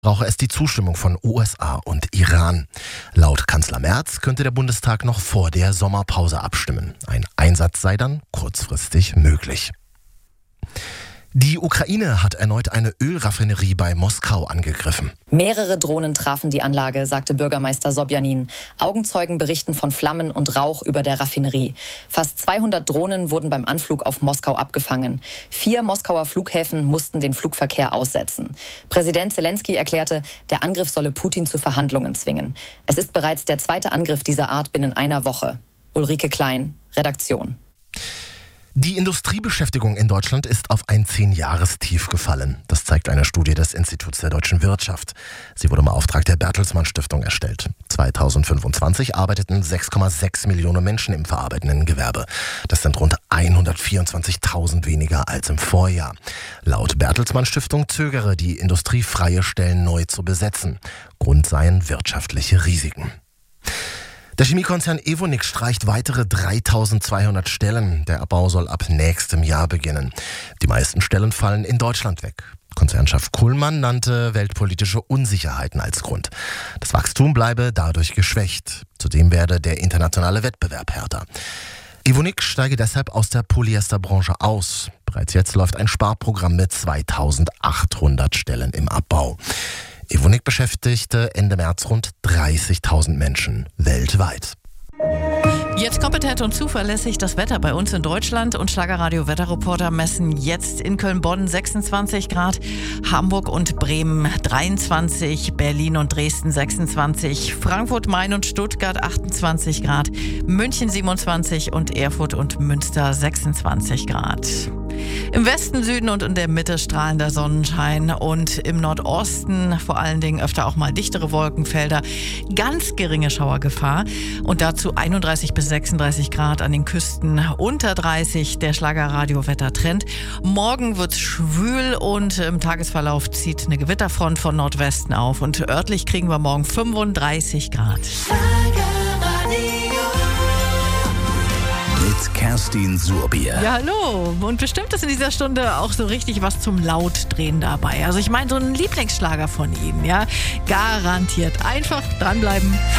brauche es die Zustimmung von USA und Iran. Laut Kanzler Merz könnte der Bundestag noch vor der Sommerpause abstimmen. Ein Einsatz sei dann kurzfristig möglich. Die Ukraine hat erneut eine Ölraffinerie bei Moskau angegriffen. Mehrere Drohnen trafen die Anlage, sagte Bürgermeister Sobjanin. Augenzeugen berichten von Flammen und Rauch über der Raffinerie. Fast 200 Drohnen wurden beim Anflug auf Moskau abgefangen. 4 Moskauer Flughäfen mussten den Flugverkehr aussetzen. Präsident Zelensky erklärte, der Angriff solle Putin zu Verhandlungen zwingen. Es ist bereits der zweite Angriff dieser Art binnen einer Woche. Ulrike Klein, Redaktion. Die Industriebeschäftigung in Deutschland ist auf ein 10-Jahrestief gefallen. Das zeigt eine Studie des Instituts der deutschen Wirtschaft. Sie wurde im Auftrag der Bertelsmann Stiftung erstellt. 2025 arbeiteten 6,6 Millionen Menschen im verarbeitenden Gewerbe. Das sind rund 124.000 weniger als im Vorjahr. Laut Bertelsmann Stiftung zögere die Industrie, freie Stellen neu zu besetzen. Grund seien wirtschaftliche Risiken. Der Chemiekonzern Evonik streicht weitere 3.200 Stellen. Der Abbau soll ab nächstem Jahr beginnen. Die meisten Stellen fallen in Deutschland weg. Konzernchef Kullmann nannte weltpolitische Unsicherheiten als Grund. Das Wachstum bleibe dadurch geschwächt. Zudem werde der internationale Wettbewerb härter. Evonik steige deshalb aus der Polyesterbranche aus. Bereits jetzt läuft ein Sparprogramm mit 2.800 Stellen im Abbau. Evonik beschäftigte Ende März rund 30.000 Menschen weltweit. Jetzt kompetent und zuverlässig das Wetter bei uns in Deutschland und Schlagerradio Wetterreporter messen jetzt in Köln-Bonn 26 Grad, Hamburg und Bremen 23, Berlin und Dresden 26, Frankfurt, Main und Stuttgart 28 Grad, München 27 und Erfurt und Münster 26 Grad. Im Westen, Süden und in der Mitte strahlender Sonnenschein und im Nordosten vor allen Dingen öfter auch mal dichtere Wolkenfelder, ganz geringe Schauergefahr und dazu 31 bis 36 Grad an den Küsten, unter 30 der Schlagerradio-Wettertrend. Morgen wird's schwül und im Tagesverlauf zieht eine Gewitterfront von Nordwesten auf und örtlich kriegen wir morgen 35 Grad. Mit Kerstin Surbier. Ja, hallo. Und bestimmt ist in dieser Stunde auch so richtig was zum Lautdrehen dabei. Also ich meine, so ein Lieblingsschlager von Ihnen, ja. Garantiert. Einfach dranbleiben.